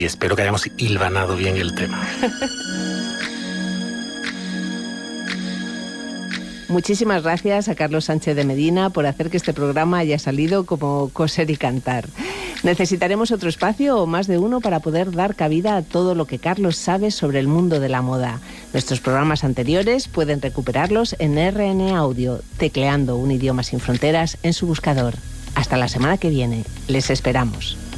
y espero que hayamos hilvanado bien el tema. Muchísimas gracias a Carlos Sánchez de Medina por hacer que este programa haya salido como coser y cantar. Necesitaremos otro espacio o más de uno para poder dar cabida a todo lo que Carlos sabe sobre el mundo de la moda. Nuestros programas anteriores pueden recuperarlos en RN Audio, tecleando Un Idioma Sin Fronteras en su buscador. Hasta la semana que viene. Les esperamos.